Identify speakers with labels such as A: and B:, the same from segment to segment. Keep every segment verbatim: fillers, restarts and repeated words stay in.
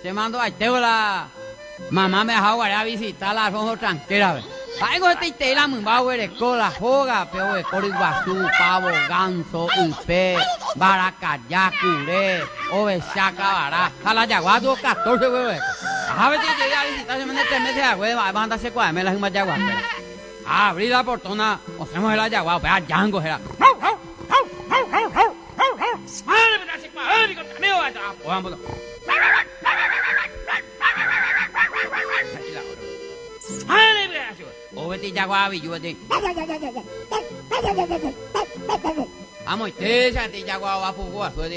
A: Se mandó a la mamá me dejó a visitar la rojo tranquila. Ay, con este tela muy bajo de cola, joga, pero de coro iguazú, pavo, ganso, upe, baracayá, culé, ovechaca, bará. A la yaguado catorce huevos. A ver si llegué a visitar, se me tres meses de hueva, van a darse cuadra, las mismas yaguas. Abrí la portona, o se mueve la yaguado, pero yango era. Oveti jaguabi juati. Amo te sa ti jaguawa fugu asuti.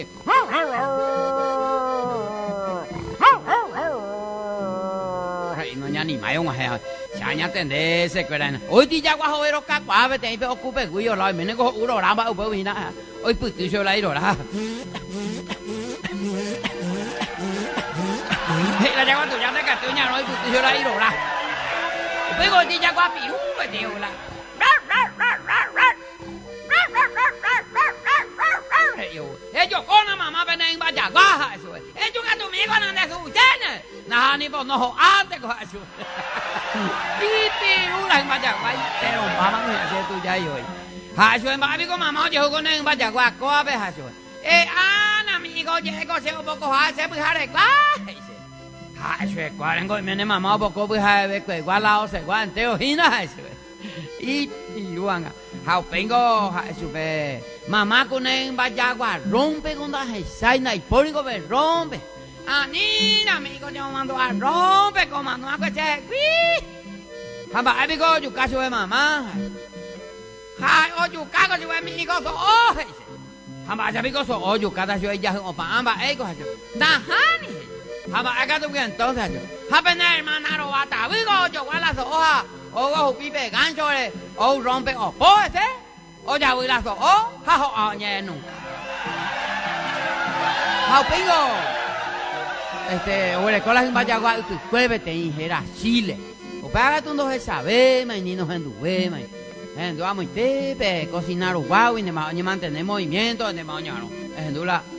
A: Hai no nyani mai ong hai. Chanya tende se kran. Oi ti jagua hoero ka kwa ve te pe okupe guyo lai mene ko uro ra ba ubo hina. Oi putu sho lai ro ra. Hei la jagua tu jang ka tu nya oi putu sho lai ro ra. Bây giờ đi ra qua bị hú rồi đều là ê cho con mà mà bên đây ba trả qua hả rồi ê chúng ta tụi mình con này tụi chết này nào ni bọn nó họ ăn thế quoi rồi đi đi hú lại ba trả qua thế rồi ba má người sẽ tụi dây rồi hả rồi ba biết có mà máu cho con này ba trả qua qua bé hả rồi ê à nằm gì có gì có sẽ có có hóa sẽ bị hóa này quá Hai suy qua anh coi mình mà mau bọc với hai về quậy qua lao sẽ qua anh tiêu hí nó hai suy ít luôn à học bên go hai suy về mà má cô nên ba cha qua rompe con ta hay sai này bồi có về rompe à ní là mình có nhau mang đồ à rompe có mà nó có chơi quý hà bà ai biết có chụp cá suy mà má hai ô chụp cá có suy mình có số ô hà bà cha biết có số ô chụp cá ta suy giờ hơn ông bà ấy có hai suy ta hani Haba acá tú que entonces Haba na hermana ro bata Vigo yo guala so oja O go pipe gancho le O rompe o po ese O ya voy la so o Ha ho a nye nu Hau pingo Este o le cola sin vaya gua Tu cueve te injera Chile O paga tú no se sabe Mai ni no henduwe mai Hendu amo y tepe Cocinar o guau Y ne mantener movimiento Ne mañano Hendula